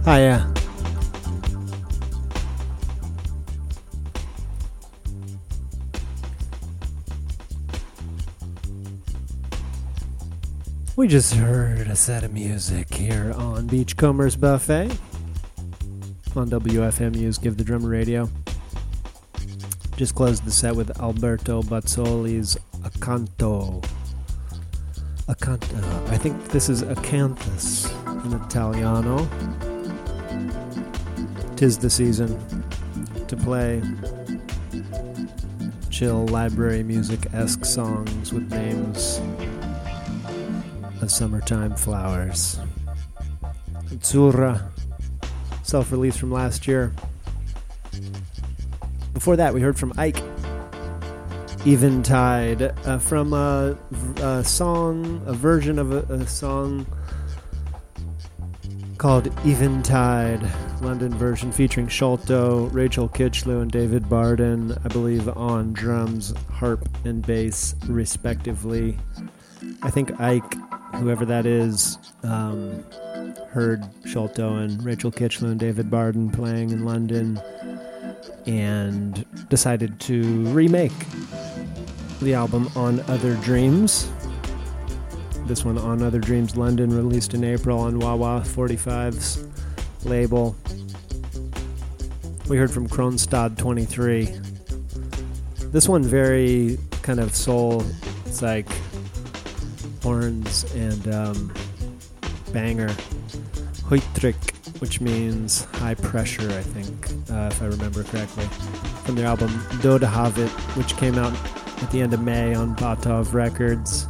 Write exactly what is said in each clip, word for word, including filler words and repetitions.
Hiya. We just heard a set of music here on Beachcombers Buffet on W F M U's Give the Drummer Radio. Just closed the set with Alberto Bazzoli's Accanto. Accanto. I think this is Acanthus in Italiano. 'Tis the season to play chill library music-esque songs with names of summertime flowers. Azzurra, self-release from last year. Before that, we heard from Ike, Eventide, uh, from a, a song, a version of a, a song called Eventide, London version featuring Sholto, Rachel Kitchlew, and David Barden, I believe, on drums, harp, and bass, respectively. I think Ike, whoever that is, um, heard Sholto and Rachel Kitchlew and David Barden playing in London and decided to remake the album On Other Dreams. This one, On Other Dreams London, released in April on Wawa forty-five's label. We heard from Kronstad twenty-three. This one very kind of soul, it's like horns and um, banger. Huytrik, which means high pressure, I think, uh, if I remember correctly, from their album Dodehavit, which came out at the end of May on Batov Records.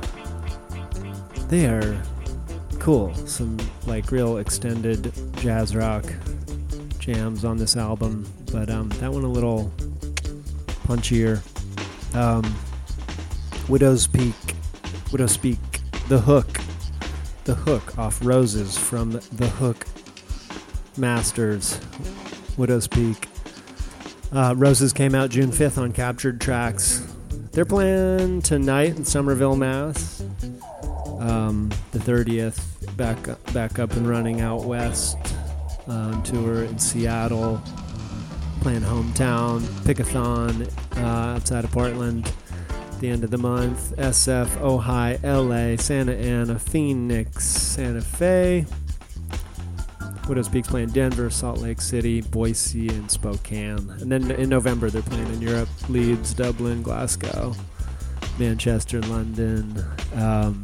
They are cool. Some like real extended jazz rock jams on this album, but um, that one a little punchier. Um, Widow's Peak, Widow's Peak, The Hook, The Hook off Roses from The Hook Masters, Widow's Peak. Uh, Roses came out June fifth on Captured Tracks. They're playing tonight in Somerville, Mass. Um, the thirtieth, back back up and running out west. Um, tour in Seattle, playing Hometown, Pickathon uh, outside of Portland. At the end of the month, S F, Ojai, L A, Santa Ana, Phoenix, Santa Fe. Widow's Peak's playing Denver, Salt Lake City, Boise, and Spokane. And then in November, they're playing in Europe, Leeds, Dublin, Glasgow, Manchester, London, um,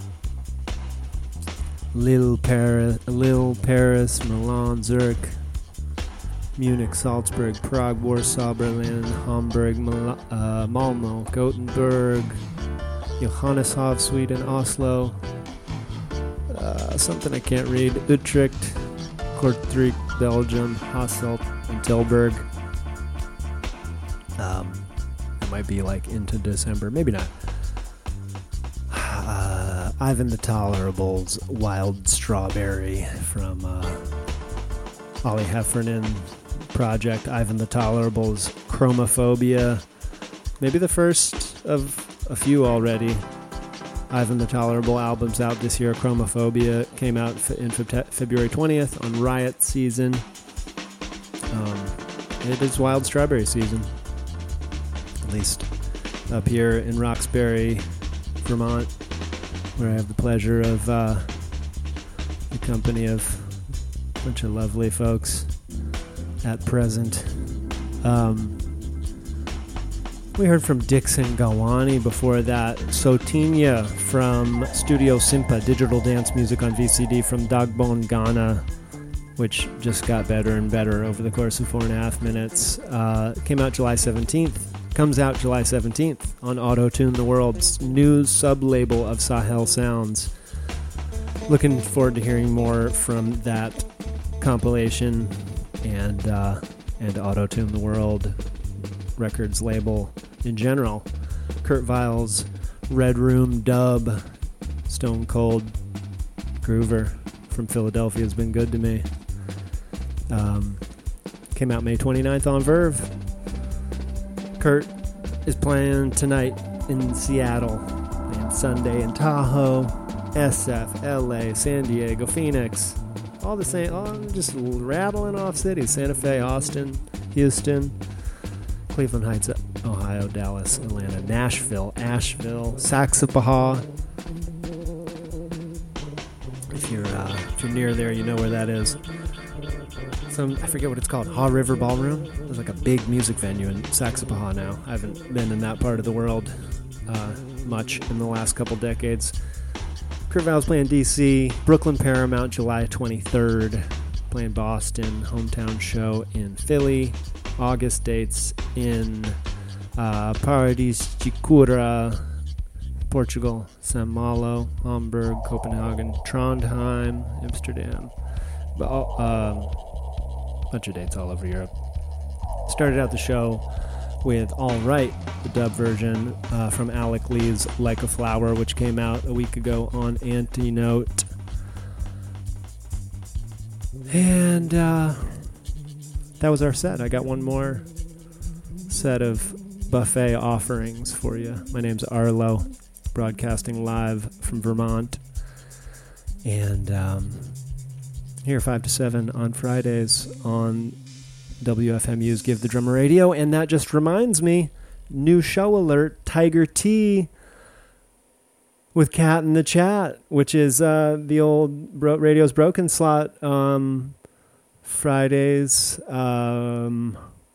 Lille, Paris, Lille, Paris, Milan, Zurich, Munich, Salzburg, Prague, Warsaw, Berlin, Hamburg, Mal- uh, Malmo, Gothenburg, Johanneshovn, Sweden, Oslo, uh, something I can't read, Utrecht, Kortrijk, Belgium, Hasselt, and Tilburg. Um, it might be like into December, maybe not. Uh, Ivan the Tolerable's Wild Strawberry from uh, Ollie Heffernan project. Ivan the Tolerable's Chromophobia, maybe the first of a few already. Ivan the Tolerable albums out this year. Chromophobia came out in February twentieth on Riot Season. Um, it is Wild Strawberry season, at least up here in Roxbury, Vermont, where I have the pleasure of uh, the company of a bunch of lovely folks at present. Um, we heard from Dixon Gawani before that. Sotinia from Studio Simpa, digital dance music on V C D from Dagbon Ghana, which just got better and better over the course of four and a half minutes. Uh, came out July seventeenth. Comes out July seventeenth on Auto-Tune, the world's new sub-label of Sahel Sounds. Looking forward to hearing more from that compilation and uh, and Auto-Tune, the world records label in general. Kurt Weill's Red Room dub, Stone Cold groover from Philadelphia, has been good to me. Um, came out May twenty-ninth on Verve. Kurt is playing tonight in Seattle, and Sunday in Tahoe, S F, L A, San Diego, Phoenix, all the same, all just rattling off cities. Santa Fe, Austin, Houston, Cleveland Heights, Ohio, Dallas, Atlanta, Nashville, Asheville, Saxapahaw. If you're uh, if you're near there, you know where that is. Some I forget what it's called. Haw River Ballroom. There's like a big music venue in Saxapahaw now. I haven't been in that part of the world uh, much in the last couple decades. Kurt Vowell's playing D C, Brooklyn Paramount, July twenty-third. Playing Boston, hometown show in Philly. August dates in uh, Paradis de Cura, Portugal, São Malo, Hamburg, Copenhagen, Trondheim, Amsterdam. Um, bunch of dates all over Europe. Started out the show with All Right, the dub version uh, from Alec Lee's Like a Flower, which came out a week ago on Antinote. And uh, that was our set. I got one more set of buffet offerings for you. My name's Arlo, broadcasting live from Vermont. And um, here five to seven on Fridays on W F M U's Give the Drummer Radio. And that just reminds me, new show alert, Tiger T with Cat in the Chat, which is uh, the old bro- Radio's Broken slot. Um, Fridays, um,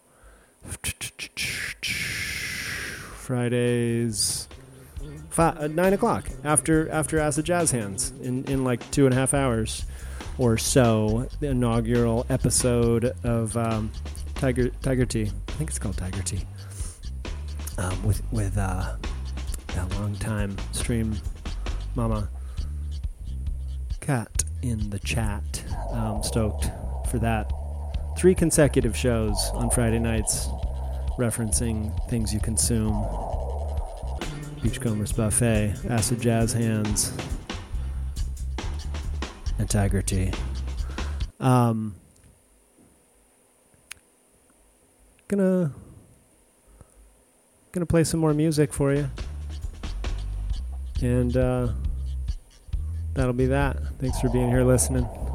Fridays, five, uh, nine o'clock after after Acid Jazz Hands in, in like two and a half hours or so. The inaugural episode of um, Tiger Tiger T. I think it's called Tiger T. Um, with with uh, a long time stream mama Cat in the Chat. Um, stoked for that. Three consecutive shows on Friday nights referencing things you consume. Beachcombers Buffet, Acid Jazz Hands, and Tiger T. Um, gonna gonna play some more music for you, and uh, that'll be that. Thanks for being here listening.